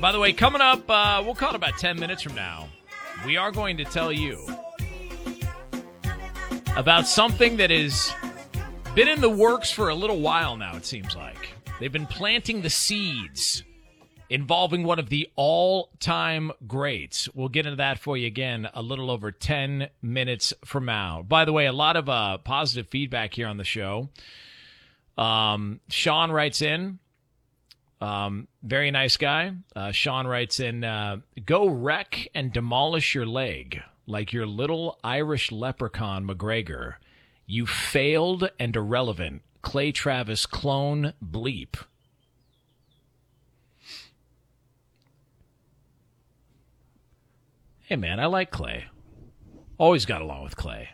By the way, coming up, we'll call it about 10 minutes from now, we are going to tell you about something that has been in the works for a little while now, it seems like. They've been planting the seeds involving one of the all-time greats. We'll get into that for you again a little over 10 minutes from now. By the way, a lot of positive feedback here on the show. Sean writes in. Very nice guy. Sean writes in, go wreck and demolish your leg like your little Irish leprechaun McGregor. You failed and irrelevant Clay Travis clone bleep. Hey, man, I like Clay. Always got along with Clay.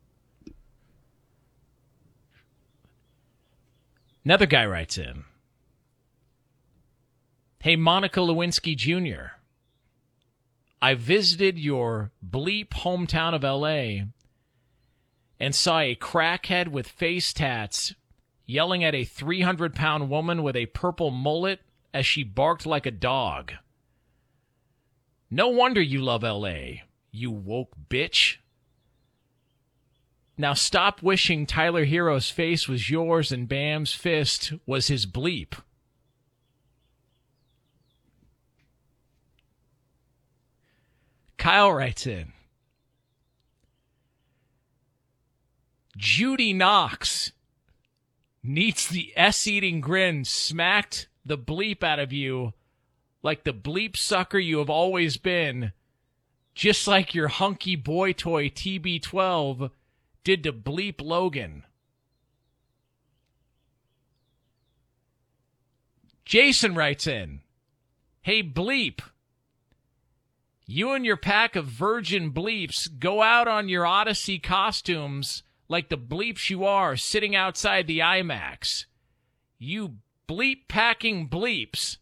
Another guy writes in. Hey, Monica Lewinsky Jr., I visited your bleep hometown of L.A. and saw a crackhead with face tats yelling at a 300-pound woman with a purple mullet as she barked like a dog. No wonder you love L.A., you woke bitch. Now stop wishing Tyler Hero's face was yours and Bam's fist was his bleep. Kyle writes in, Judy Knox needs the S-eating grin smacked the bleep out of you like the bleep sucker you have always been, just like your hunky boy toy TB12 did to bleep Logan. Jason writes in, hey, bleep. You and your pack of virgin bleeps go out on your Odyssey costumes like the bleeps you are sitting outside the IMAX. You bleep-packing bleeps.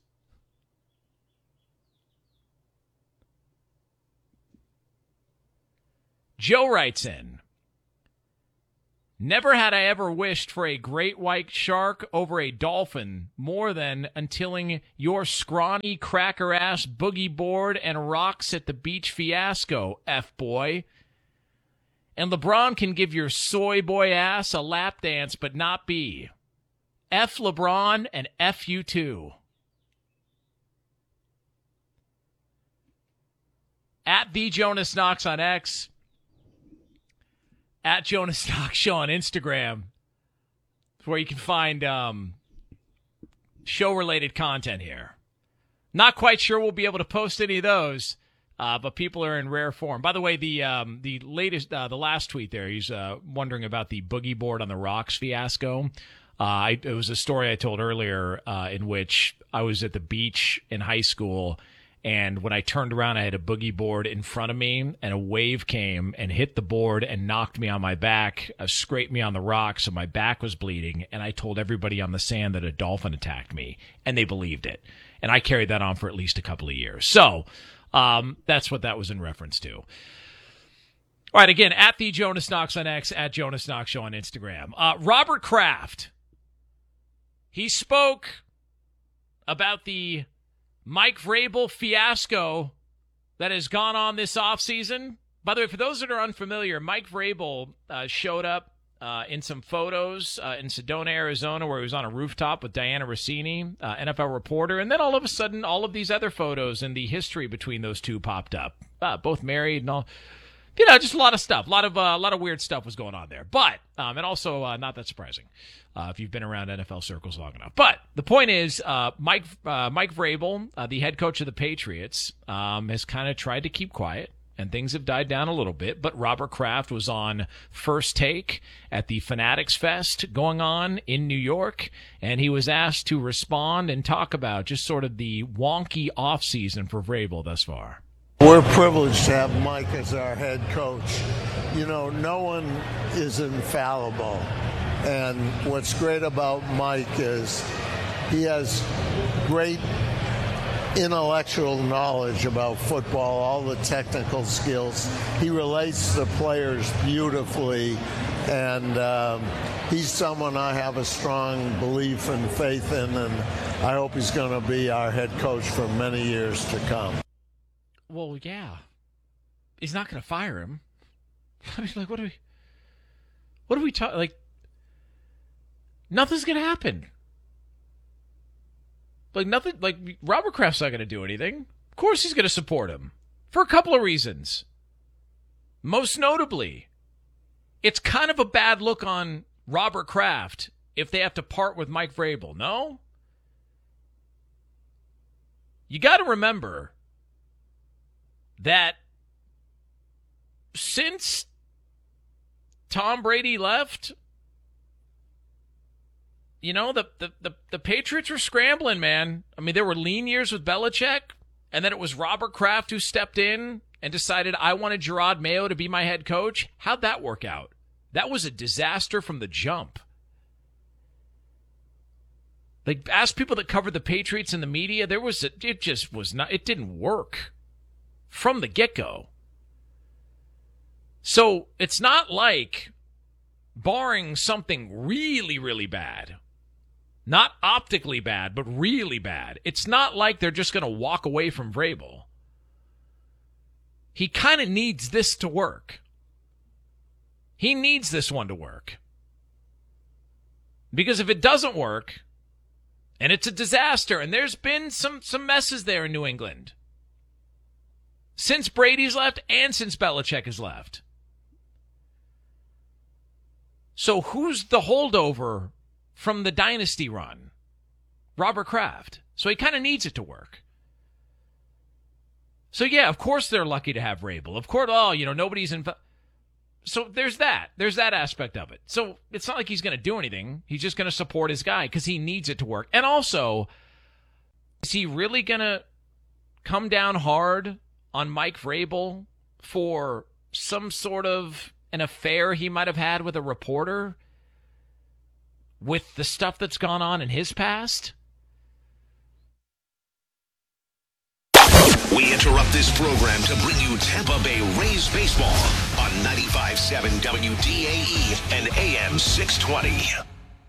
Joe writes in, never had I ever wished for a great white shark over a dolphin more than untilling your scrawny cracker-ass boogie board and rocks at the beach fiasco, F-boy. And LeBron can give your soy boy ass a lap dance but not be. F LeBron and F you too. At the Jonas Knox on X. At Jonas Knox Show on Instagram, where you can find show-related content here. Not quite sure we'll be able to post any of those, but people are in rare form. By the way, the latest, the last tweet there, he's wondering about the boogie board on the rocks fiasco. It was a story I told earlier in which I was at the beach in high school, and when I turned around, I had a boogie board in front of me, and a wave came and hit the board and knocked me on my back, scraped me on the rocks, so my back was bleeding, and I told everybody on the sand that a dolphin attacked me, and they believed it. And I carried that on for at least a couple of years. So that's what that was in reference to. All right, again, at the Jonas Knox on X, at Jonas Knox Show on Instagram. Robert Kraft, he spoke about the Mike Vrabel fiasco that has gone on this offseason. By the way, for those that are unfamiliar, Mike Vrabel showed up in some photos in Sedona, Arizona, where he was on a rooftop with Diana Rossini, NFL reporter, and then all of a sudden, all of these other photos and the history between those two popped up. Both married and all. You know, just a lot of stuff. A lot of weird stuff was going on there. But, and also not that surprising if you've been around NFL circles long enough. But the point is, Mike Vrabel, the head coach of the Patriots, has kind of tried to keep quiet, and things have died down a little bit. But Robert Kraft was on First Take at the Fanatics Fest going on in New York, and he was asked to respond and talk about just sort of the wonky offseason for Vrabel thus far. We're privileged to have Mike as our head coach. You know, no one is infallible. And what's great about Mike is he has great intellectual knowledge about football, all the technical skills. He relates to players beautifully. And he's someone I have a strong belief and faith in. And I hope he's going to be our head coach for many years to come. Well, yeah. He's not going to fire him. I mean, like, what are we talking? Like, nothing's going to happen. Like, nothing. Like, Robert Kraft's not going to do anything. Of course, he's going to support him for a couple of reasons. Most notably, it's kind of a bad look on Robert Kraft if they have to part with Mike Vrabel. No, you got to remember that since Tom Brady left, you know, the Patriots were scrambling, man. I mean, there were lean years with Belichick, and then it was Robert Kraft who stepped in and decided, I wanted Gerard Mayo to be my head coach. How'd that work out? That was a disaster from the jump. Like, ask people that covered the Patriots in the media, it didn't work from the get-go. So it's not like, barring something really, really bad, not optically bad, but really bad, it's not like they're just going to walk away from Vrabel. He kind of needs this to work. He needs this one to work. Because if it doesn't work, and it's a disaster, and there's been some messes there in New England, since Brady's left and since Belichick has left. So who's the holdover from the dynasty run? Robert Kraft. So he kind of needs it to work. So yeah, of course they're lucky to have Vrabel. Of course, nobody's in. So there's that. There's that aspect of it. So it's not like he's going to do anything. He's just going to support his guy because he needs it to work. And also, is he really going to come down hard on Mike Vrabel for some sort of an affair he might have had with a reporter with the stuff that's gone on in his past? We interrupt this program to bring you Tampa Bay Rays baseball on 95.7 WDAE and AM 620.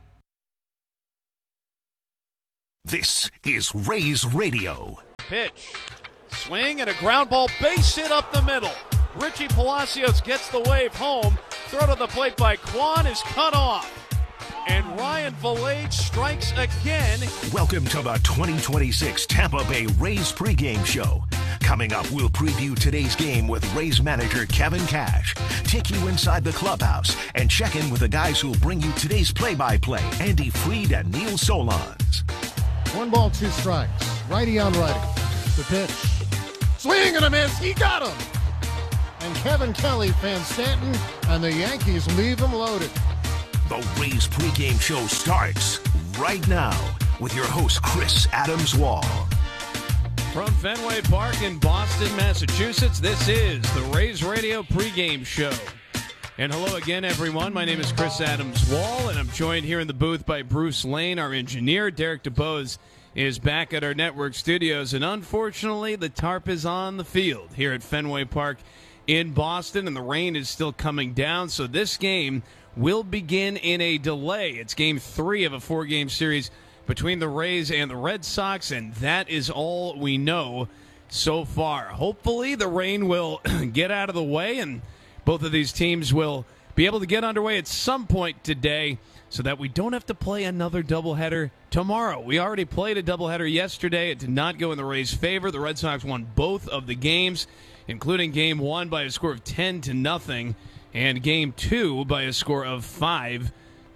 This is Rays Radio. Pitch. Swing and a ground ball, base hit up the middle. Richie Palacios gets the wave home. Throw to the plate by Kwan is cut off. And Ryan Valade strikes again. Welcome to the 2026 Tampa Bay Rays pregame show. Coming up, we'll preview today's game with Rays manager Kevin Cash, take you inside the clubhouse, and check in with the guys who'll bring you today's play-by-play, Andy Freed and Neil Solondz. 1-2 strikes. Righty on righty. The pitch. Swing and a miss. He got him. And Kevin Kelly, Van Stanton, and the Yankees leave him loaded. The Rays pregame show starts right now with your host, Chris Adams-Wall. From Fenway Park in Boston, Massachusetts, this is the Rays Radio pregame show. And hello again, everyone. My name is Chris Adams-Wall, and I'm joined here in the booth by Bruce Lane, our engineer. Derek DeBose is back at our network studios, and unfortunately, the tarp is on the field here at Fenway Park in Boston, and the rain is still coming down, so this game will begin in a delay. It's Game 3 of a 4-game series between the Rays and the Red Sox, and that is all we know so far. Hopefully, the rain will get out of the way, and both of these teams will be able to get underway at some point today so that we don't have to play another doubleheader tomorrow. We already played a doubleheader yesterday. It did not go in the Rays' favor. The Red Sox won both of the games, including Game 1 by a score of 10-0. And Game 2 by a score of 5-3.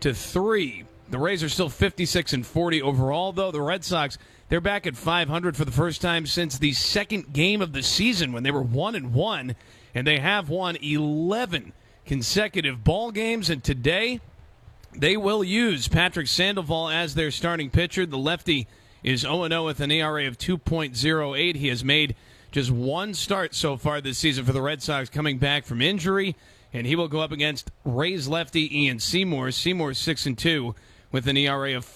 The Rays are still 56-40 overall, though. The Red Sox, they're back at 500 for the first time since the second game of the season when they were 1-1, and they have won 11 consecutive ball games. And today, they will use Patrick Sandoval as their starting pitcher. The lefty is 0-0 with an ERA of 2.08. He has made just one start so far this season for the Red Sox, coming back from injury. And he will go up against Rays lefty Ian Seymour. Seymour's 6-2 with an ERA of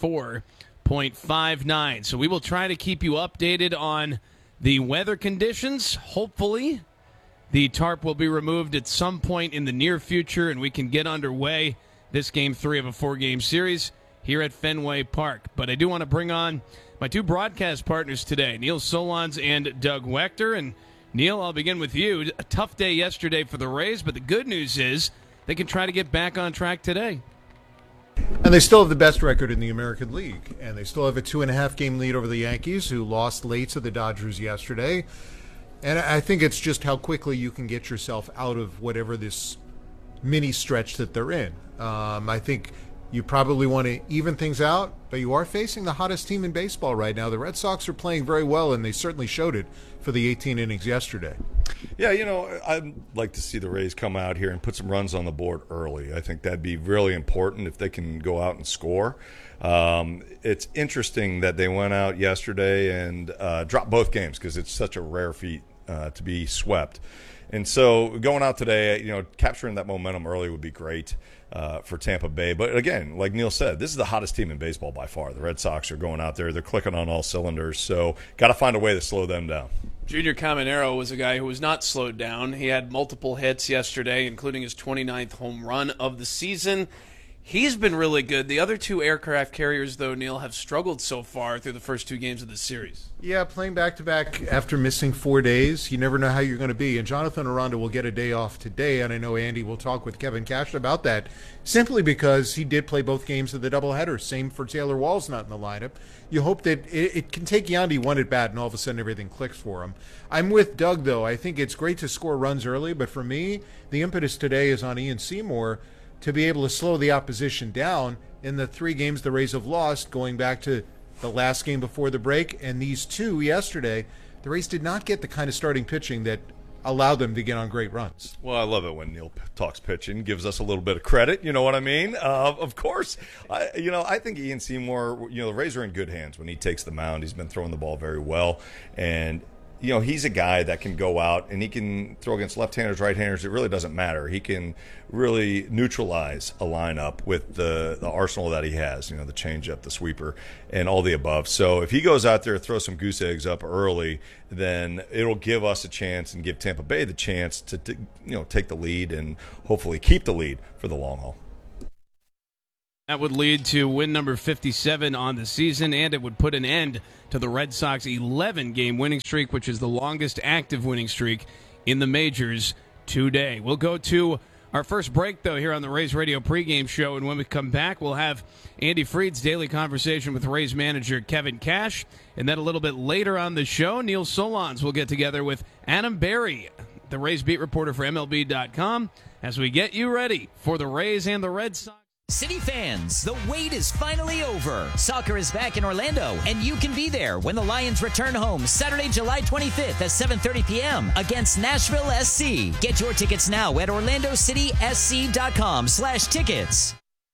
4.59. So we will try to keep you updated on the weather conditions. Hopefully, the tarp will be removed at some point in the near future, and we can get underway this Game 3 of a 4-game series here at Fenway Park. But I do want to bring on My two broadcast partners today, Neil Solondz and Doug Wechter. And Neil, I'll begin with you. A tough day yesterday for the Rays, but the good news is they can try to get back on track today. And they still have the best record in the American League. And they still have a 2.5-game lead over the Yankees, who lost late to the Dodgers yesterday. And I think it's just how quickly you can get yourself out of whatever this mini stretch that they're in. I think you probably want to even things out, but you are facing the hottest team in baseball right now. The Red Sox are playing very well, and they certainly showed it for the 18 innings yesterday. Yeah, I'd like to see the Rays come out here and put some runs on the board early. I think that'd be really important if they can go out and score. It's interesting that they went out yesterday and dropped both games because it's such a rare feat to be swept. And so going out today, capturing that momentum early would be great for Tampa Bay. But again, like Neil said, this is the hottest team in baseball by far. The Red Sox are going out there. They're clicking on all cylinders. So got to find a way to slow them down. Junior Caminero was a guy who was not slowed down. He had multiple hits yesterday, including his 29th home run of the season. He's been really good. The other two aircraft carriers, though, Neil, have struggled so far through the first two games of the series. Yeah, playing back-to-back after missing 4 days, you never know how you're going to be. And Jonathan Aranda will get a day off today, and I know Andy will talk with Kevin Cash about that, simply because he did play both games of the doubleheader. Same for Taylor Wall's not in the lineup. You hope that it can take Yandy one at bat, and all of a sudden everything clicks for him. I'm with Doug, though. I think it's great to score runs early, but for me, the impetus today is on Ian Seymour to be able to slow the opposition down in the 3 games the Rays have lost, going back to the last game before the break and these 2 yesterday. The Rays did not get the kind of starting pitching that allowed them to get on great runs. Well, I love it when Neil talks pitching, gives us a little bit of credit. You know what I mean? Of course. I think Ian Seymour, the Rays are in good hands when he takes the mound. He's been throwing the ball very well. And he's a guy that can go out and he can throw against left-handers, right-handers. It really doesn't matter. He can really neutralize a lineup with the arsenal that he has, the changeup, the sweeper, and all the above. So if he goes out there and throws some goose eggs up early, then it'll give us a chance and give Tampa Bay the chance to take the lead and hopefully keep the lead for the long haul. That would lead to win number 57 on the season, and it would put an end to the Red Sox 11-game winning streak, which is the longest active winning streak in the majors today. We'll go to our first break, though, here on the Rays Radio pregame show, and when we come back, we'll have Andy Freed's daily conversation with Rays manager Kevin Cash, and then a little bit later on the show, Neil Solondz will get together with Adam Berry, the Rays beat reporter for MLB.com, as we get you ready for the Rays and the Red Sox. City fans, the wait is finally over. Soccer is back in Orlando, and you can be there when the Lions return home Saturday, July 25th at 7:30 p.m. against Nashville SC. Get your tickets now at orlandocitysc.com/tickets.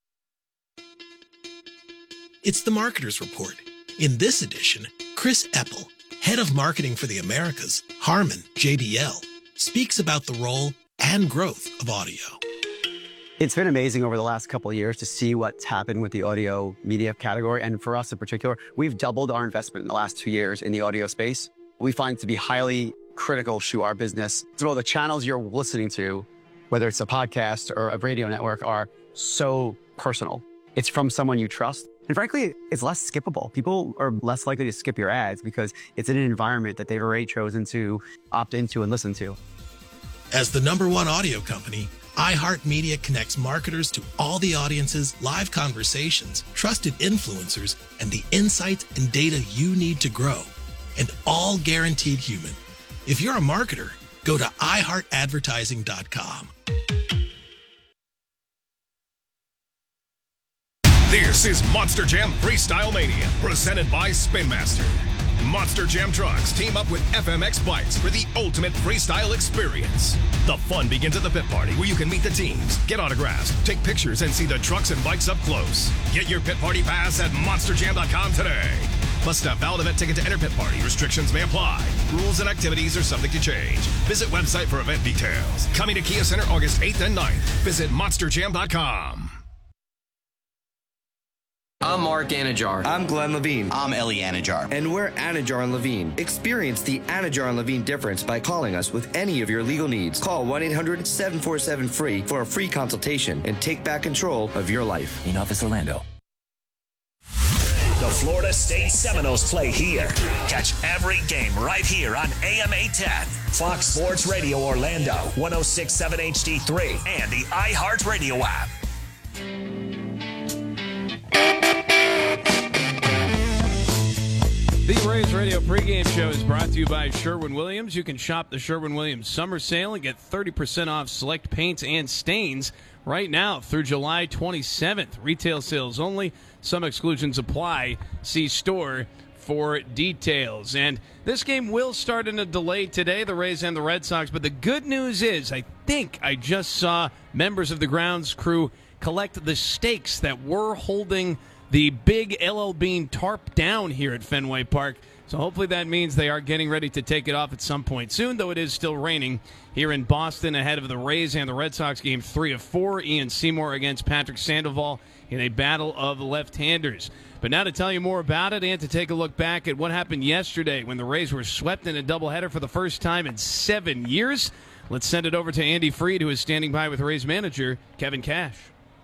It's the Marketer's Report. In this edition, Chris Eppel, head of marketing for the Americas, Harman JBL, speaks about the role and growth of audio. It's been amazing over the last couple of years to see what's happened with the audio media category. And for us in particular, we've doubled our investment in the last 2 years in the audio space. We find it to be highly critical to our business. So the channels you're listening to, whether it's a podcast or a radio network, are so personal. It's from someone you trust. And frankly, it's less skippable. People are less likely to skip your ads because it's in an environment that they've already chosen to opt into and listen to. As the #1 audio company, iHeartMedia connects marketers to all the audiences, live conversations, trusted influencers, and the insights and data you need to grow. And all guaranteed human. If you're a marketer, go to iHeartAdvertising.com. This is Monster Jam Freestyle Mania, presented by Spin Master. Monster Jam trucks team up with FMX bikes for the ultimate freestyle experience. The fun begins at the pit party, where you can meet the teams, get autographs, take pictures, and see the trucks and bikes up close. Get your pit party pass at monsterjam.com today. Must have valid event ticket to enter pit party. Restrictions may apply. Rules and activities are subject to change. Visit website for event details. Coming to Kia Center August 8th and 9th. Visit monsterjam.com. I'm Mark Anajar. I'm Glenn Levine. I'm Ellie Anajar. And we're Anajar and Levine. Experience the Anajar and Levine difference by calling us with any of your legal needs. Call 1-800-747-FREE for a free consultation and take back control of your life. In Office Orlando. The Florida State Seminoles play here. Catch every game right here on AM 810, Fox Sports Radio Orlando, 106.7 HD3, and the iHeartRadio app. The Rays Radio pregame show is brought to you by Sherwin-Williams. You can shop the Sherwin-Williams summer sale and get 30% off select paints and stains right now through July 27th. Retail sales only. Some exclusions apply. See store for details. And this game will start in a delay today, the Rays and the Red Sox. But the good news is, I think I just saw members of the grounds crew collect the stakes that were holding the big LL Bean tarp down here at Fenway Park. So hopefully that means they are getting ready to take it off at some point soon, though it is still raining here in Boston ahead of the Rays and the Red Sox game 3 of 4. Ian Seymour against Patrick Sandoval in a battle of left-handers. But now to tell you more about it and to take a look back at what happened yesterday when the Rays were swept in a doubleheader for the first time in 7 years, let's send it over to Andy Freed, who is standing by with Rays manager Kevin Cash.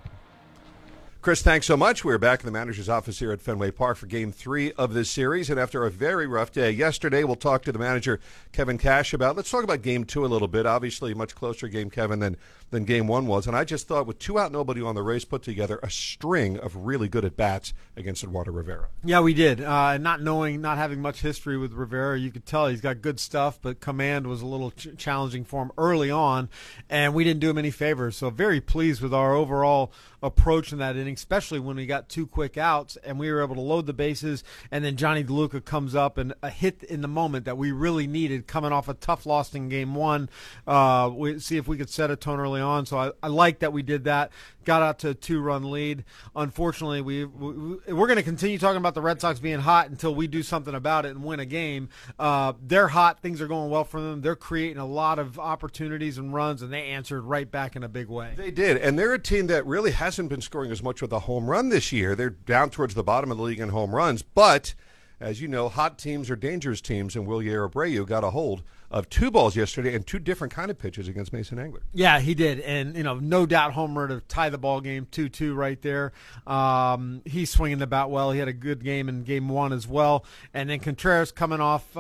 Chris, thanks so much. We're back in the manager's office here at Fenway Park for Game 3 of this series. And after a very rough day yesterday, we'll talk to the manager, Kevin Cash, let's talk about Game 2 a little bit. Obviously, a much closer game, Kevin, than Game 1 was. And I just thought with 2 out, nobody on, the Rays put together a string of really good at-bats against Eduardo Rivera. Yeah, we did. Not having much history with Rivera, you could tell he's got good stuff, but command was a little challenging for him early on, and we didn't do him any favors. So very pleased with our overall approach in that inning, especially when we got 2 quick outs and we were able to load the bases, and then Johnny DeLuca comes up and a hit in the moment that we really needed coming off a tough loss in Game 1. We see if we could set a tone early on. So I like that we did that. Got out to a 2-run lead. Unfortunately, we're going to continue talking about the Red Sox being hot until we do something about it and win a game. They're hot. Things are going well for them. They're creating a lot of opportunities and runs, and they answered right back in a big way. They did, and they're a team that really hasn't been scoring as much with a home run this year. They're down towards the bottom of the league in home runs, but as you know, hot teams are dangerous teams, and Wilyer Abreu got a hold of 2 balls yesterday and 2 different kind of pitches against Mason Englert. Yeah, he did, and no doubt homer to tie the ball game 2-2 right there. He's swinging the bat well. He had a good game in Game 1 as well, and then Contreras coming off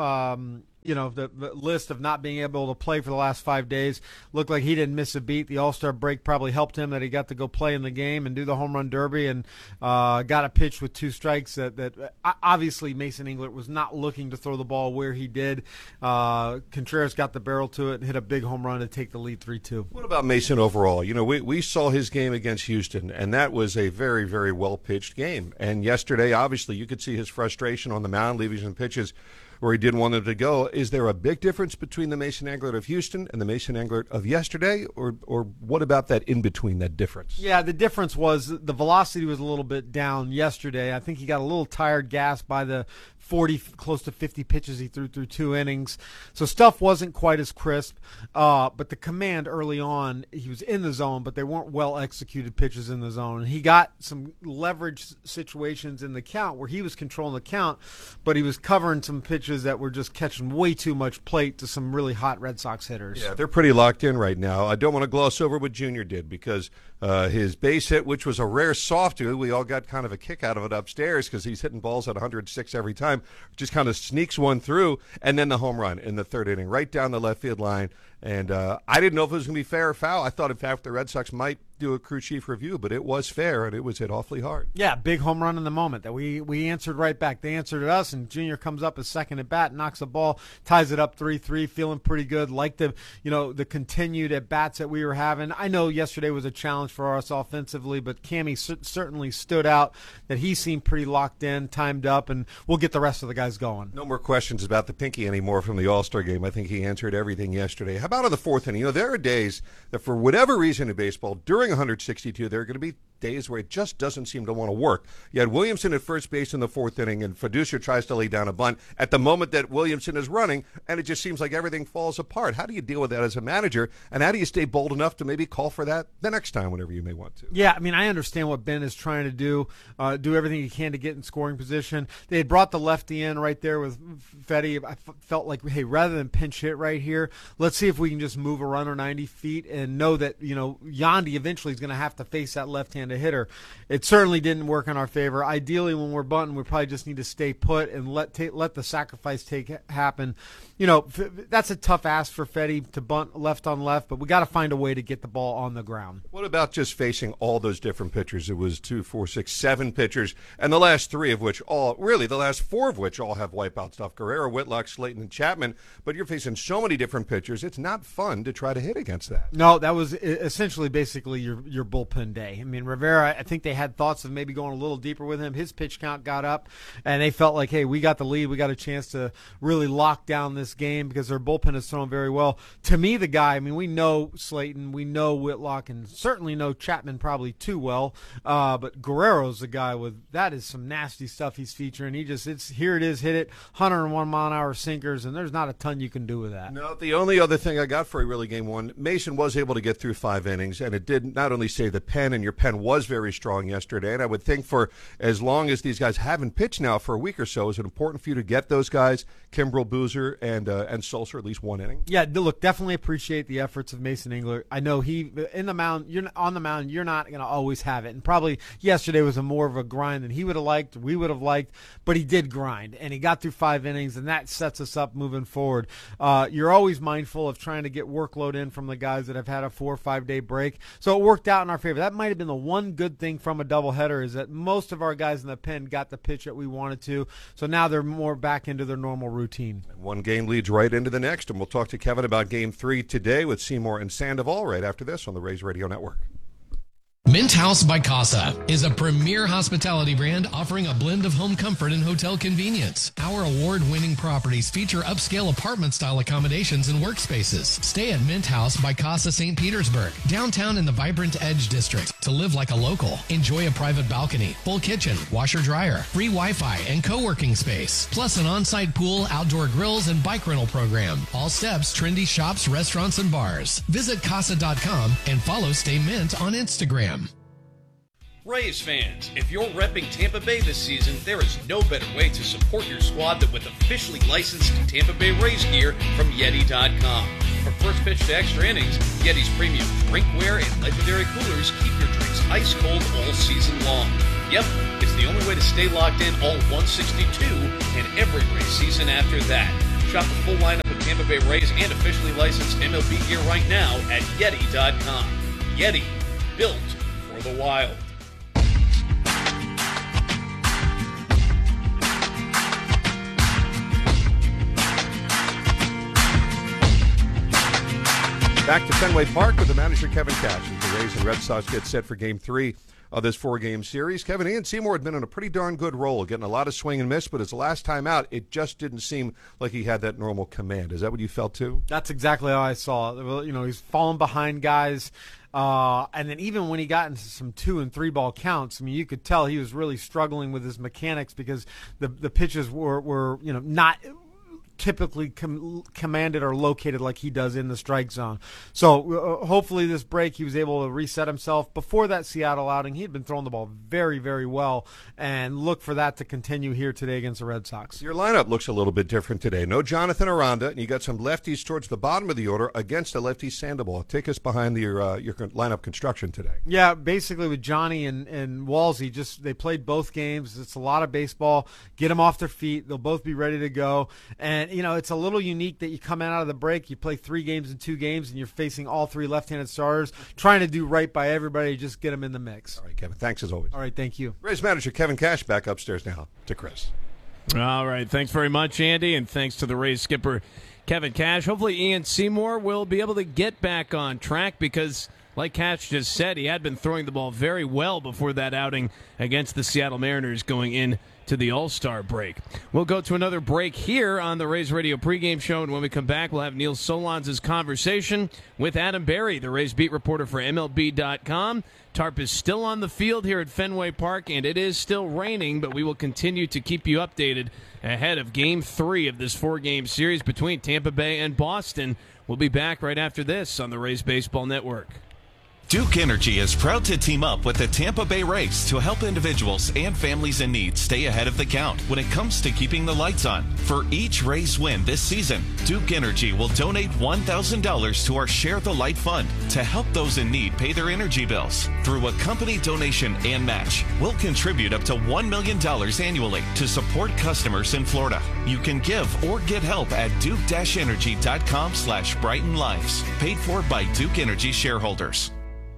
the list of not being able to play for the last 5 days. Looked like he didn't miss a beat. The All-Star break probably helped him that he got to go play in the game and do the home run derby, and got a pitch with 2 strikes that obviously Mason Englert was not looking to throw the ball where he did. Contreras got the barrel to it and hit a big home run to take the lead 3-2. What about Mason overall? We saw his game against Houston, and that was a very, very well-pitched game. And yesterday, obviously, you could see his frustration on the mound, leaving some pitches where he didn't want them to go. Is there a big difference between the Mason Englert of Houston and the Mason Englert of yesterday, or what about that in-between, that difference? Yeah, the difference was the velocity was a little bit down yesterday. I think he got a little tired, gassed by the 40, close to 50 pitches he threw 2 innings. So stuff wasn't quite as crisp, but the command early on, he was in the zone, but they weren't well-executed pitches in the zone. And he got some leverage situations in the count where he was controlling the count, but he was covering some pitches that were just catching way too much plate to some really hot Red Sox hitters. Yeah, they're pretty locked in right now. I don't want to gloss over what Junior did, because his base hit, which was a rare softie, we all got kind of a kick out of it upstairs because he's hitting balls at 106 every time, just kind of sneaks one through, and then the home run in the 3rd inning, right down the left field line. And I didn't know if it was going to be fair or foul. I thought, in fact, the Red Sox might do a crew chief review, but it was fair, and it was hit awfully hard. Yeah, big home run in the moment that we answered right back. They answered us, and Junior comes up his second at bat, knocks the ball, ties it up 3-3, feeling pretty good. Like the continued at bats that we were having. I know yesterday was a challenge for us offensively, but Cammy certainly stood out. That he seemed pretty locked in, timed up, and we'll get the rest of the guys going. No more questions about the pinky anymore from the All-Star game. I think he answered everything yesterday. How about in the 4th inning? There are days that, for whatever reason in baseball, during 162, there are going to be days where it just doesn't seem to want to work. You had Williamson at first base in the 4th inning, and Fiducia tries to lay down a bunt at the moment that Williamson is running, and it just seems like everything falls apart. How do you deal with that as a manager, and how do you stay bold enough to maybe call for that the next time whenever you may want to? Yeah, I mean, I understand what Ben is trying to do everything he can to get in scoring position. They had brought the lefty in right there with Fetty. I felt like, hey, rather than pinch hit right here, let's see if we can just move a runner 90 feet and know that, Yandy eventually is going to have to face that left-handed left-handed hitter. It certainly didn't work in our favor. Ideally, when we're bunting, we probably just need to stay put and let the sacrifice happen. That's a tough ask for Fetty to bunt left on left, but we got to find a way to get the ball on the ground. What about just facing all those different pitchers? It was 2, 4, 6, 7 pitchers, and the last 4 of which all have wipeout stuff. Guerrero, Whitlock, Slayton, and Chapman. But you're facing so many different pitchers. It's not fun to try to hit against that. No, that was essentially basically your bullpen day. I mean, Rivera, I think they had thoughts of maybe going a little deeper with him. His pitch count got up, and they felt like, hey, we got the lead. We got a chance to really lock down this game because their bullpen is thrown very well. To me, the guy, I mean, we know Slayton, we know Whitlock, and certainly know Chapman probably too well. But Guerrero's the guy that is some nasty stuff he's featuring. Here it is, hit it, 101-mile-an-hour sinkers, and there's not a ton you can do with that. No, the only other thing I got for really game one, Mason was able to get through 5 innings, and it did not only save the pen, and your pen was very strong yesterday, and I would think for as long as these guys haven't pitched now for a week or so, is it important for you to get those guys, Kimbrel, Boozer, and Sulcer, at least 1 inning? Yeah, look, definitely appreciate the efforts of Mason Engler. I know on the mound, you're not going to always have it, and probably yesterday was more of a grind than he would have liked, we would have liked, but he did grind, and he got through 5 innings, and that sets us up moving forward. You're always mindful of trying to get workload in from the guys that have had a 4 or 5 day break, so it worked out in our favor. That might have been the one good thing from a doubleheader, is that most of our guys in the pen got the pitch that we wanted to, so now they're more back into their normal routine. One game leads right into the next, and we'll talk to Kevin about Game 3 today with Seymour and Sandoval right after this on the Rays Radio Network. Mint House by Casa is a premier hospitality brand offering a blend of home comfort and hotel convenience. Our award-winning properties feature upscale apartment-style accommodations and workspaces. Stay at Mint House by Casa St. Petersburg, downtown in the vibrant Edge District. To live like a local, enjoy a private balcony, full kitchen, washer-dryer, free Wi-Fi, and co-working space. Plus an on-site pool, outdoor grills, and bike rental program. All steps, trendy shops, restaurants, and bars. Visit Casa.com and follow Stay Mint on Instagram. Rays fans, if you're repping Tampa Bay this season, there is no better way to support your squad than with officially licensed Tampa Bay Rays gear from Yeti.com. From first pitch to extra innings, Yeti's premium drinkware and legendary coolers keep your drinks ice cold all season long. Yep, it's the only way to stay locked in all 162 and every Rays season after that. Shop the full lineup of Tampa Bay Rays and officially licensed MLB gear right now at Yeti.com. Yeti, built for the wild. Back to Fenway Park with the manager, Kevin Cash, as the Rays and Red Sox get set for Game 3 of this 4-game series. Kevin, Ian Seymour had been on a pretty darn good roll, getting a lot of swing and miss, but his last time out, it just didn't seem like he had that normal command. Is that what you felt, too? That's exactly how I saw it. He's falling behind guys. And then even when he got into some 2 and 3 ball counts, I mean, you could tell he was really struggling with his mechanics because the pitches were not typically commanded or located like he does in the strike zone. So hopefully this break he was able to reset himself. Before that Seattle outing, he had been throwing the ball very, very well, and look for that to continue here today against the Red Sox. Your lineup looks a little bit different today. No Jonathan Aranda, and you got some lefties towards the bottom of the order against a lefty Sandoval. Take us behind your lineup construction today. Yeah, basically with Johnny and Walsey, they played both games. It's a lot of baseball. Get them off their feet. They'll both be ready to go. And it's a little unique that you come out of the break, you play 3 games in 2 games, and you're facing all 3 left-handed starters, trying to do right by everybody, just get them in the mix. All right, Kevin, thanks as always. All right, thank you. Rays manager Kevin Cash back upstairs now to Chris. All right, thanks very much, Andy, and thanks to the Rays skipper, Kevin Cash. Hopefully Ian Seymour will be able to get back on track because, like Cash just said, he had been throwing the ball very well before that outing against the Seattle Mariners going in to the All-Star break. We'll go to another break here on the Rays Radio pregame show, and when we come back, we'll have Neil Solondz' conversation with Adam Berry, the Rays beat reporter for MLB.com. Tarp is still on the field here at Fenway Park, and it is still raining, but we will continue to keep you updated ahead of Game 3 of this 4-game series between Tampa Bay and Boston. We'll be back right after this on the Rays Baseball Network. Duke Energy is proud to team up with the Tampa Bay Rays to help individuals and families in need stay ahead of the count when it comes to keeping the lights on. For each Rays win this season, Duke Energy will donate $1,000 to our Share the Light Fund to help those in need pay their energy bills. Through a company donation and match, we'll contribute up to $1 million annually to support customers in Florida. You can give or get help at duke-energy.com/Brighten Lives. Paid for by Duke Energy shareholders.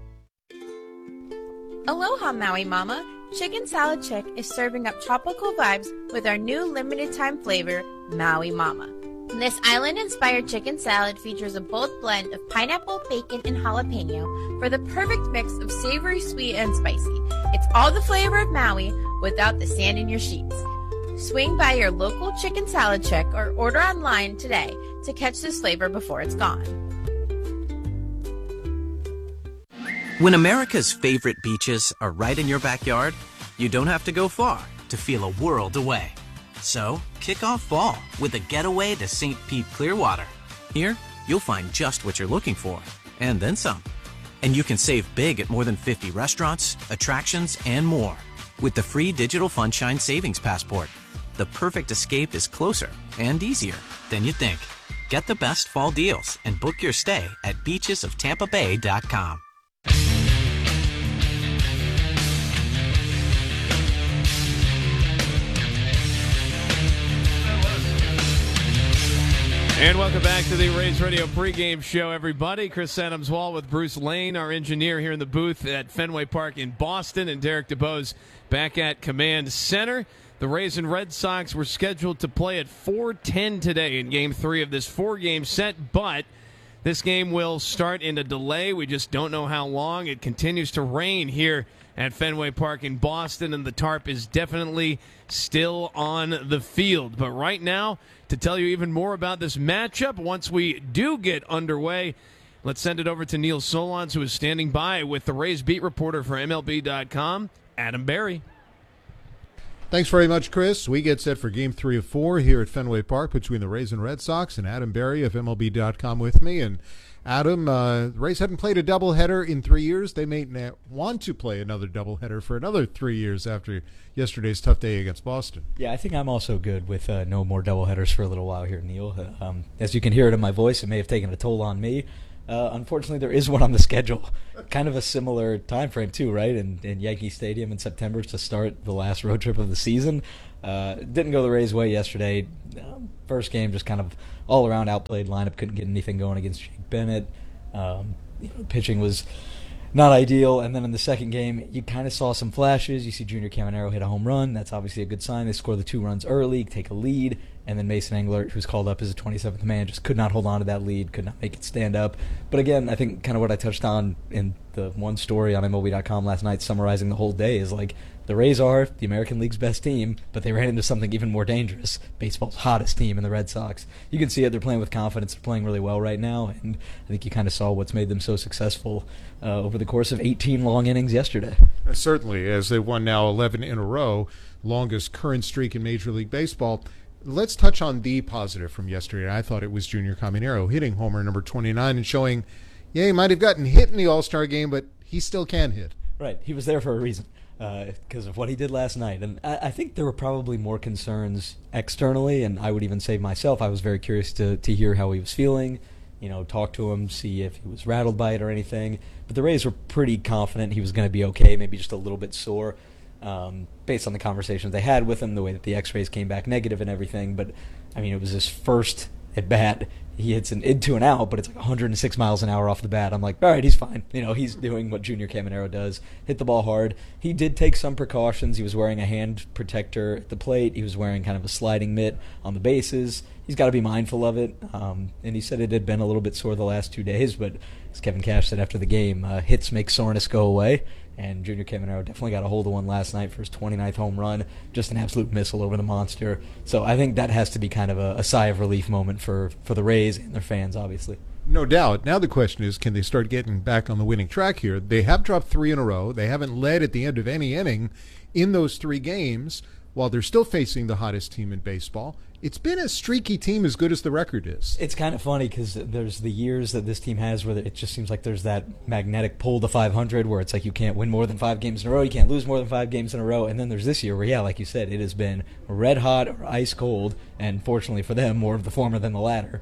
Aloha, Maui Mama. Chicken Salad Chick is serving up tropical vibes with our new limited-time flavor, Maui Mama. This island-inspired chicken salad features a bold blend of pineapple, bacon, and jalapeno for the perfect mix of savory, sweet, and spicy. It's all the flavor of Maui without the sand in your sheets. Swing by your local Chicken Salad Chick or order online today to catch this flavor before it's gone. When America's favorite beaches are right in your backyard, you don't have to go far to feel a world away. So, kick off fall with a getaway to St. Pete Clearwater. Here, you'll find just what you're looking for, and then some. And you can save big at more than 50 restaurants, attractions, and more with the free digital Funshine Savings Passport. The perfect escape is closer and easier than you think. Get the best fall deals and book your stay at beachesoftampabay.com. And welcome back to the Rays Radio pregame show, everybody. Chris Adams-Wall with Bruce Lane, our engineer here in the booth at Fenway Park in Boston, and Derek DeBose back at Command Center. The Rays and Red Sox were scheduled to play at 4:10 today in Game 3 of this four-game set, but this game will start in a delay. We just don't know how long. It continues to rain here at Fenway Park in Boston, and the tarp is definitely still on the field. But right now, to tell you even more about this matchup, once we do get underway, let's send it over to Neil Solondz, who is standing by with the Rays beat reporter for MLB.com, Adam Berry. Thanks very much, Chris. We get set for Game 3 of 4 here at Fenway Park between the Rays and Red Sox, and Adam Berry of MLB.com with me. And Adam, the Rays haven't played a doubleheader in 3 years. They may want to play another doubleheader for another 3 years after yesterday's tough day against Boston. Yeah, I think I'm also good with no more doubleheaders for a little while here, Neil. As you can hear it in my voice, it may have taken a toll on me. Unfortunately, there is one on the schedule. Kind of a similar time frame, too, right? In Yankee Stadium in September to start the last road trip of the season. Didn't go the Rays' way yesterday. First game, just kind of all-around outplayed lineup. Couldn't get anything going against Jake Bennett. Pitching was not ideal. And then in the second game, you kind of saw some flashes. You see Junior Caminero hit a home run. That's obviously a good sign. They score the 2 runs early, take a lead. And then Mason Englert, who's called up as a 27th man, just could not hold on to that lead, could not make it stand up. But again, I think kind of what I touched on in the one story on MLB.com last night, summarizing the whole day, is like the Rays are the American League's best team, but they ran into something even more dangerous, baseball's hottest team in the Red Sox. You can see it. They're playing with confidence. They're playing really well right now, and I think you kind of saw what's made them so successful over the course of 18 long innings yesterday. Certainly, as they won now 11 in a row, longest current streak in Major League Baseball. Let's touch on the positive from yesterday. I thought it was Junior Caminero hitting homer number 29 and showing, yeah, he might have gotten hit in the All-Star game, but he still can hit. Right. He was there for a reason because of what he did last night. And I think there were probably more concerns externally, and I would even say myself, I was very curious to hear how he was feeling, talk to him, see if he was rattled by it or anything. But the Rays were pretty confident he was going to be okay, maybe just a little bit sore. Based on the conversations they had with him, the way that the x-rays came back negative and everything. But, I mean, it was his first at-bat. He hits an into and out, but it's like 106 miles an hour off the bat. I'm like, all right, he's fine. He's doing what Junior Caminero does, hit the ball hard. He did take some precautions. He was wearing a hand protector at the plate. He was wearing kind of a sliding mitt on the bases. He's got to be mindful of it. And he said it had been a little bit sore the last 2 days, but as Kevin Cash said after the game, hits make soreness go away. And Junior Caminero definitely got a hold of one last night for his 29th home run. Just an absolute missile over the monster. So I think that has to be kind of a sigh of relief moment for the Rays and their fans, obviously. No doubt. Now the question is, can they start getting back on the winning track here? They have dropped 3 in a row. They haven't led at the end of any inning in those 3 games. while they're still facing the hottest team in baseball. It's been a streaky team as good as the record is. It's kind of funny because there's the years that this team has where it just seems like there's that magnetic pull to 500 where it's like you can't win more than 5 games in a row, you can't lose more than 5 games in a row. And then there's this year where, yeah, like you said, it has been red hot or ice cold, and fortunately for them, more of the former than the latter.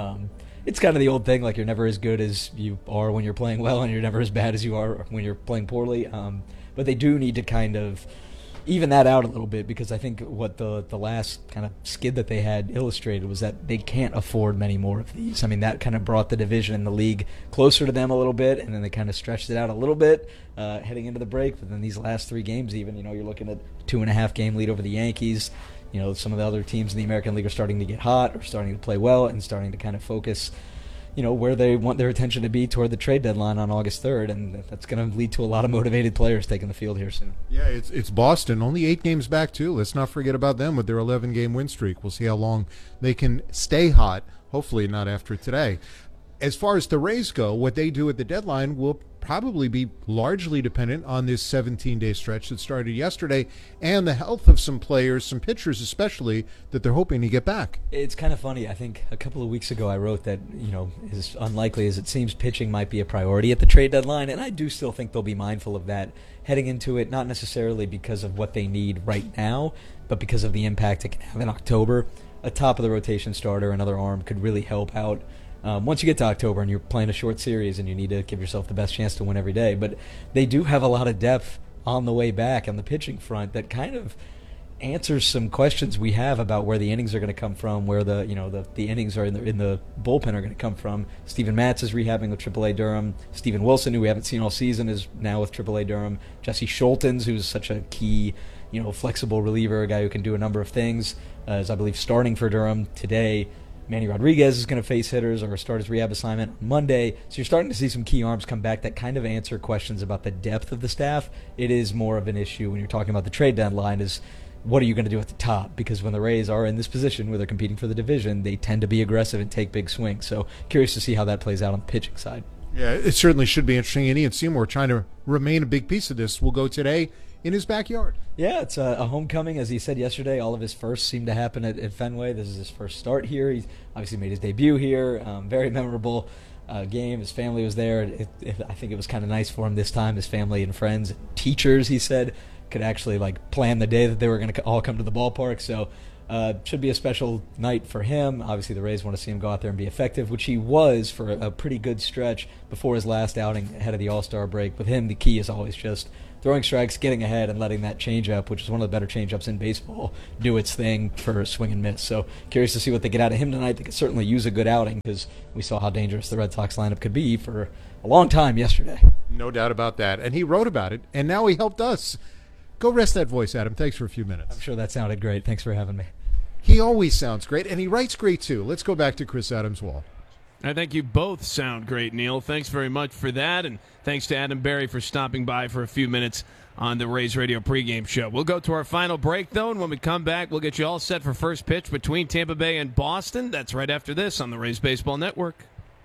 It's kind of the old thing, like you're never as good as you are when you're playing well, and you're never as bad as you are when you're playing poorly. But they do need to kind of even that out a little bit, because I think what the last kind of skid that they had illustrated was that they can't afford many more of these. I mean, that kind of brought the division and the league closer to them a little bit, and then they kind of stretched it out a little bit heading into the break. But then these last 3 games even, you're looking at 2.5 game lead over the Yankees. Some of the other teams in the American League are starting to get hot, or starting to play well, and starting to kind of focus where they want their attention to be toward the trade deadline on August 3rd, and that's going to lead to a lot of motivated players taking the field here soon. Yeah, it's Boston, only 8 games back, too. Let's not forget about them with their 11-game win streak. We'll see how long they can stay hot, hopefully not after today. As far as the Rays go, what they do at the deadline will probably be largely dependent on this 17-day stretch that started yesterday and the health of some players, some pitchers especially, that they're hoping to get back. It's kind of funny. I think a couple of weeks ago I wrote that, as unlikely as it seems, pitching might be a priority at the trade deadline, and I do still think they'll be mindful of that heading into it, not necessarily because of what they need right now, but because of the impact it can have in October. A top-of-the-rotation starter, another arm, could really help out. Once you get to October and you're playing a short series and you need to give yourself the best chance to win every day. But they do have a lot of depth on the way back on the pitching front that kind of answers some questions we have about where the innings are going to come from, where the innings are in the bullpen are going to come from. Steven Matz is rehabbing with AAA Durham. Steven Wilson, who we haven't seen all season, is now with AAA Durham. Jesse Scholtens, who's such a key, flexible reliever, a guy who can do a number of things, is, I believe, starting for Durham today. Manny Rodriguez is going to face hitters or start his rehab assignment on Monday. So you're starting to see some key arms come back that kind of answer questions about the depth of the staff. It is more of an issue when you're talking about the trade deadline is what are you going to do at the top? Because when the Rays are in this position where they're competing for the division, they tend to be aggressive and take big swings. So curious to see how that plays out on the pitching side. Yeah, it certainly should be interesting. And Ian Seymour, trying to remain a big piece of this, will go today in his backyard. Yeah, it's a homecoming. As he said yesterday, all of his firsts seem to happen at Fenway. This is his first start here. He's obviously made his debut here. Very memorable game. His family was there. I think it was kind of nice for him this time. His family and friends, teachers, he said, could actually plan the day that they were going to all come to the ballpark. So should be a special night for him. Obviously, the Rays want to see him go out there and be effective, which he was for a pretty good stretch before his last outing ahead of the All-Star break. With him, the key is always just throwing strikes, getting ahead, and letting that changeup, which is one of the better changeups in baseball, do its thing for swing and miss. So curious to see what they get out of him tonight. They could certainly use a good outing because we saw how dangerous the Red Sox lineup could be for a long time yesterday. No doubt about that. And he wrote about it, and now he helped us. Go rest that voice, Adam. Thanks for a few minutes. I'm sure that sounded great. Thanks for having me. He always sounds great, and he writes great, too. Let's go back to Chris Adams-Wall. I think you both sound great, Neil. Thanks very much for that, and thanks to Adam Berry for stopping by for a few minutes on the Rays Radio pregame show. We'll go to our final break, though, and when we come back, we'll get you all set for first pitch between Tampa Bay and Boston. That's right after this on the Rays Baseball Network.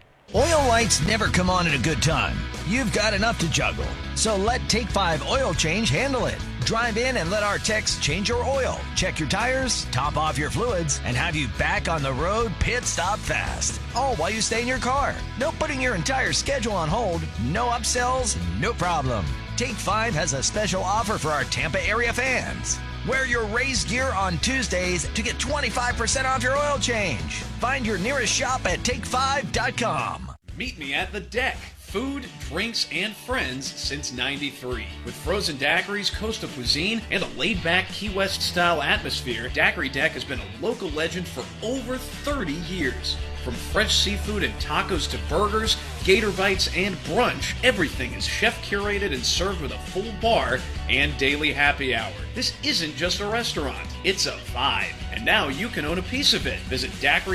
Oil lights never come on at a good time. You've got enough to juggle. So let Take 5 Oil Change handle it. Drive in and let our techs change your oil, check your tires, top off your fluids, and have you back on the road pit stop fast. All while you stay in your car. No putting your entire schedule on hold. No upsells, no problem. Take 5 has a special offer for our Tampa area fans. Wear your Rays gear on Tuesdays to get 25% off your oil change. Find your nearest shop at take5.com. Meet me at the Deck. Food, drinks, and friends since '93. With frozen daiquiris, coastal cuisine, and a laid-back Key West-style atmosphere, Daiquiri Deck has been a local legend for over 30 years. From fresh seafood and tacos to burgers, gator bites, and brunch, everything is chef-curated and served with a full bar and daily happy hour. This isn't just a restaurant, it's a vibe. And now you can own a piece of it. Visit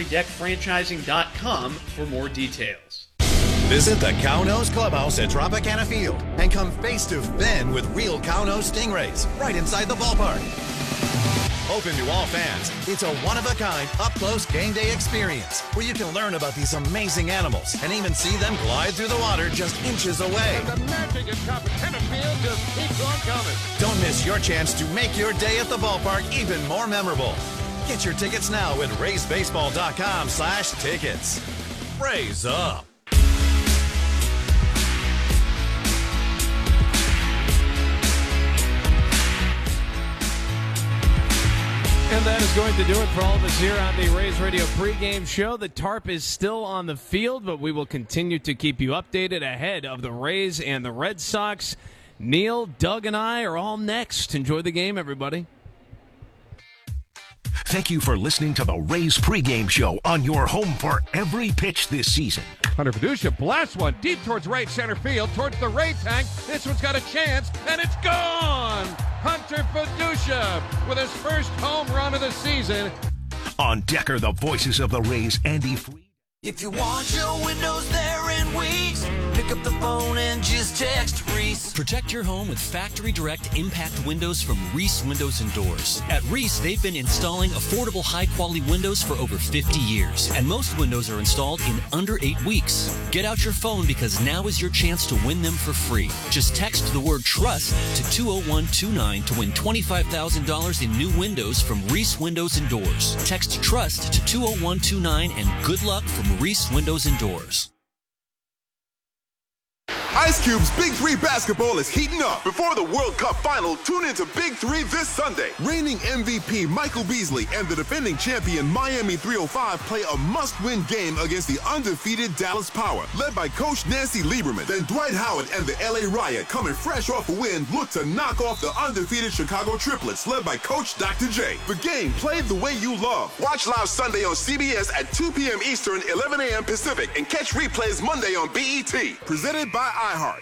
DaiquiriDeckFranchising.com for more details. Visit the Cow-Nose Clubhouse at Tropicana Field and come face to face with real Cow-Nose Stingrays right inside the ballpark. Open to all fans, it's a one-of-a-kind, up-close game day experience where you can learn about these amazing animals and even see them glide through the water just inches away. And the magic at Tropicana Field just keeps on coming. Don't miss your chance to make your day at the ballpark even more memorable. Get your tickets now at RaysBaseball.com/tickets. Raise up. And that is going to do it for all of us here on the Rays Radio pregame show. The tarp is still on the field, but we will continue to keep you updated ahead of the Rays and the Red Sox. Neil, Doug, and I are all next. Enjoy the game, everybody. Thank you for listening to the Rays pregame show on your home for every pitch this season. Hunter Fiducia blasts one deep towards right center field, towards the Ray tank. This one's got a chance, and it's gone! Hunter Fiducia with his first home run of the season. On deck are the voices of the Rays, Andy Freed. If you want your windows there in weeks, pick up the phone and just text Reese. Protect your home with Factory Direct Impact Windows from Reese Windows and Doors. At Reese, they've been installing affordable, high-quality windows for over 50 years, and most windows are installed in under 8 weeks. Get out your phone because now is your chance to win them for free. Just text the word TRUST to 20129 to win $25,000 in new windows from Reese Windows and Doors. Text TRUST to 20129 and good luck from Reese Windows and Doors. Ice Cube's Big 3 basketball is heating up. Before the World Cup final, tune into Big 3 this Sunday. Reigning MVP Michael Beasley and the defending champion Miami 305 play a must-win game against the undefeated Dallas Power, led by Coach Nancy Lieberman. Then Dwight Howard and the LA Riot, coming fresh off a win, look to knock off the undefeated Chicago Triplets, led by Coach Dr. J. The game played the way you love. Watch live Sunday on CBS at 2 p.m. Eastern, 11 a.m. Pacific, and catch replays Monday on BET. Presented by iHeart.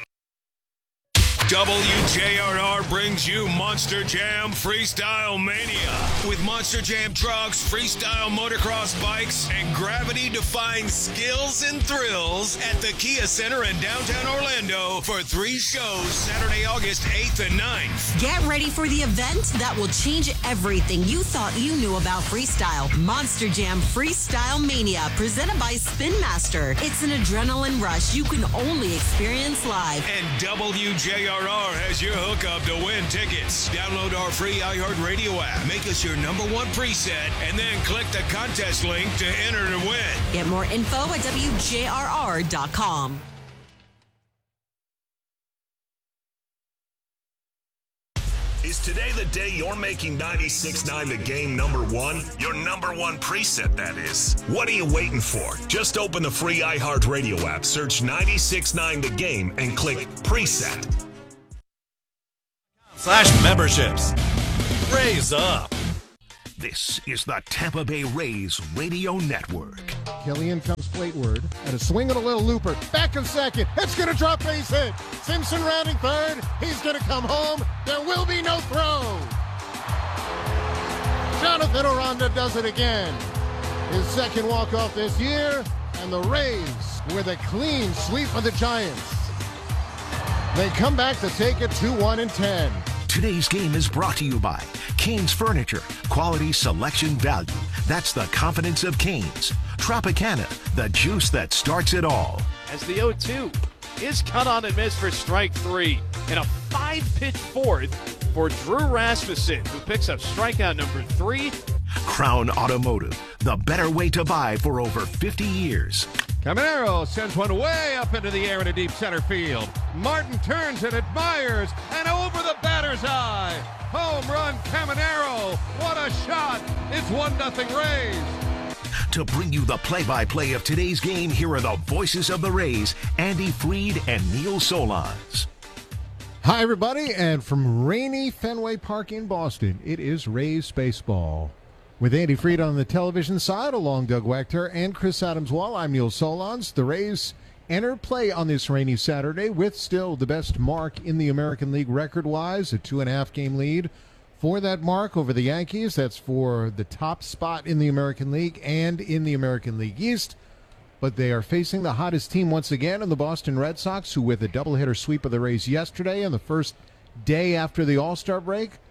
WJRR brings you Monster Jam Freestyle Mania. With Monster Jam trucks, freestyle motocross bikes, and gravity-defying skills and thrills at the Kia Center in downtown Orlando for 3 shows Saturday, August 8th and 9th. Get ready for the event that will change everything you thought you knew about freestyle. Monster Jam Freestyle Mania, presented by Spin Master. It's an adrenaline rush you can only experience live. And WJRR has your hookup to win tickets. Download our free iHeartRadio app. Make us your #1 preset, and then click the contest link to enter to win. Get more info at WJRR.com. Is today the day you're making 96.9 the game #1? Your #1 preset, that is. What are you waiting for? Just open the free iHeartRadio app, search 96.9 the game, and click preset. /memberships. Raise up. This is the Tampa Bay Rays Radio Network. Killian comes plateward, and a swing and a little looper. Back of second. It's going to drop base hit. Simpson rounding third. He's going to come home. There will be no throw. Jonathan Aranda does it again. His second walk-off this year, and the Rays with a clean sweep of the Giants. They come back to take it 2-1 and 10. Today's game is brought to you by Canes Furniture. Quality, selection, value. That's the confidence of Canes. Tropicana, the juice that starts it all. As the 0-2 is cut on and missed for strike 3. And a 5-pitch fourth for Drew Rasmussen, who picks up strikeout number 3. Crown Automotive, the better way to buy for over 50 years. Caminero sends one way up into the air in a deep center field. Martin turns and admires, and over the batter's eye. Home run, Caminero. What a shot. It's 1-0 Rays. To bring you the play-by-play of today's game, here are the voices of the Rays, Andy Freed and Neil Solondz. Hi, everybody, and from rainy Fenway Park in Boston, it is Rays Baseball. With Andy Freed on the television side, along Doug Wachter and Chris Adams-Wall, I'm Neil Solondz. The Rays enter play on this rainy Saturday with still the best mark in the American League record-wise, a 2.5-game lead for that mark over the Yankees. That's for the top spot in the American League and in the American League East. But they are facing the hottest team once again in the Boston Red Sox, who with a doubleheader sweep of the Rays yesterday on the first day after the All-Star break,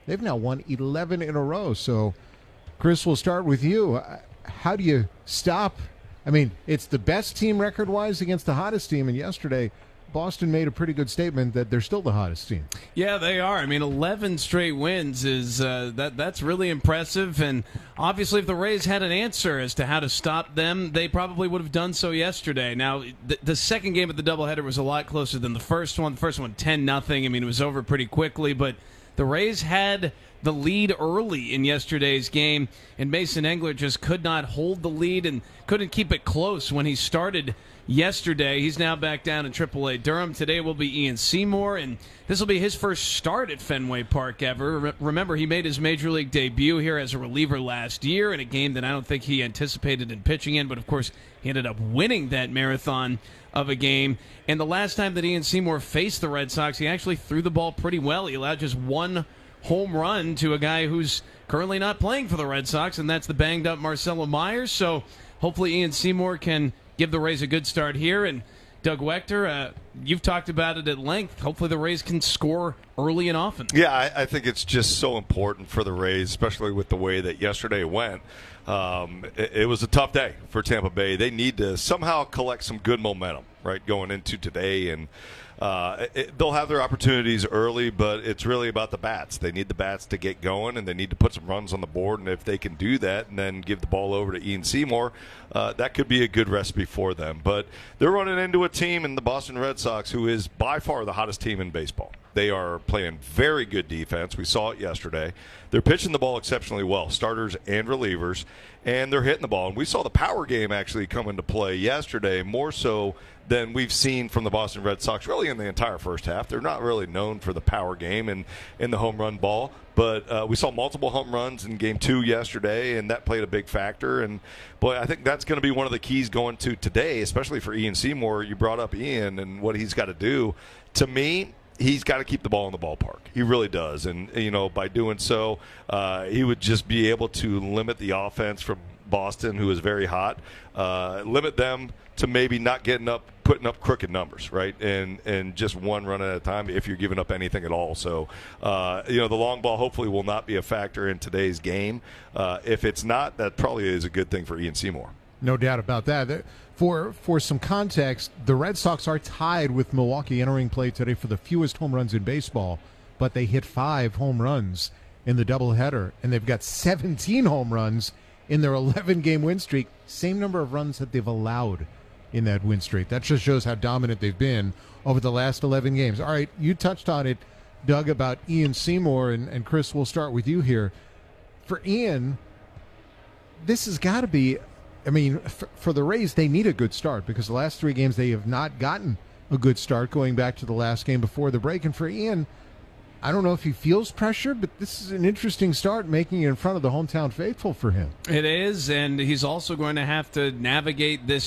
They've now won 11 in a row. So, Chris, we'll start with you. How do you stop? I mean, it's the best team record-wise against the hottest team, and yesterday Boston made a pretty good statement that they're still the hottest team. Yeah, they are. I mean, 11 straight wins is that's really impressive. And obviously, if the Rays had an answer as to how to stop them, they probably would have done so yesterday. Now, the second game of the doubleheader was a lot closer than the first one. The first one, 10-0. I mean, it was over pretty quickly, but the Rays had the lead early in yesterday's game, and Mason Engler just could not hold the lead and couldn't keep it close when he started yesterday. He's now back down in AAA Durham. Today will be Ian Seymour, and this will be his first start at Fenway Park ever. Remember, he made his Major League debut here as a reliever last year in a game that I don't think he anticipated in pitching in, but of course he ended up winning that marathon of a game. And the last time that Ian Seymour faced the Red Sox, he actually threw the ball pretty well. He allowed just one home run to a guy who's currently not playing for the Red Sox, and that's the banged-up Marcelo Myers. So hopefully Ian Seymour can give the Rays a good start here. And Doug Wechter, you've talked about it at length. Hopefully the Rays can score early and often. Yeah, I think it's just so important for the Rays, especially with the way that yesterday went. It was a tough day for Tampa Bay. They need to somehow collect some good momentum, right, going into today. And they'll have their opportunities early, but it's really about the bats. They need the bats to get going, and they need to put some runs on the board. And if they can do that and then give the ball over to Ian Seymour, that could be a good recipe for them. But they're running into a team in the Boston Red Sox who is by far the hottest team in baseball. They are playing very good defense. We saw it yesterday. They're pitching the ball exceptionally well, starters and relievers, and they're hitting the ball. And we saw the power game actually come into play yesterday, more so than we've seen from the Boston Red Sox really in the entire first half. They're not really known for the power game and in the home run ball, but we saw multiple home runs in Game 2 yesterday, and that played a big factor. And, boy, I think that's going to be one of the keys going to today, especially for Ian Seymour. You brought up Ian and what he's got to do. To me, he's got to keep the ball in the ballpark. He really does. And, by doing so, he would just be able to limit the offense from Boston, who is very hot, limit them to maybe not putting up crooked numbers, right? And just one run at a time if you're giving up anything at all. So, the long ball hopefully will not be a factor in today's game. If it's not, that probably is a good thing for Ian Seymour. No doubt about that. For some context, the Red Sox are tied with Milwaukee entering play today for the fewest home runs in baseball, but they hit 5 home runs in the doubleheader, and they've got 17 home runs in their 11-game win streak, same number of runs that they've allowed in that win streak. That just shows how dominant they've been over the last 11 games. All right, you touched on it, Doug, about Ian Seymour, and Chris, we'll start with you here. For Ian, this has got to be, for the Rays, they need a good start because the last 3 games they have not gotten a good start going back to the last game before the break. And for Ian, I don't know if he feels pressure, but this is an interesting start, making it in front of the hometown faithful for him. It is, and he's also going to have to navigate this